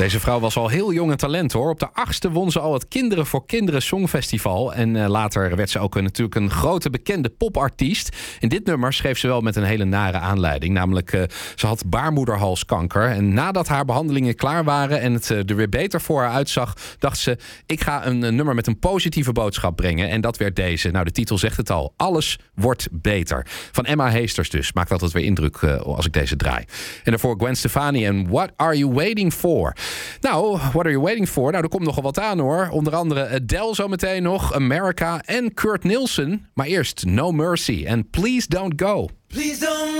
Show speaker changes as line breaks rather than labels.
Deze vrouw was al heel jong een talent, hoor. Op de 8e won ze al het Kinderen voor Kinderen Songfestival. En later werd ze ook natuurlijk een grote bekende popartiest. En dit nummer schreef ze wel met een hele nare aanleiding. Namelijk, ze had baarmoederhalskanker. En nadat haar behandelingen klaar waren en het er weer beter voor haar uitzag, dacht ze, ik ga een nummer met een positieve boodschap brengen. En dat werd deze. Nou, de titel zegt het al. Alles wordt beter. Van Emma Heesters dus. Maakt altijd weer indruk als ik deze draai. En daarvoor Gwen Stefani en What Are You Waiting For? Nou, What Are You Waiting For? Nou, er komt nogal wat aan, hoor. Onder andere Adele zometeen nog, America en Kurt Nielsen. Maar eerst No Mercy en Please Don't Go.
Please don't